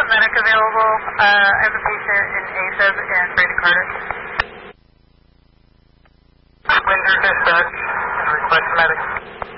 medic available. I have a patient in AFib and Brady Carter. Windsor dispatch, request medic.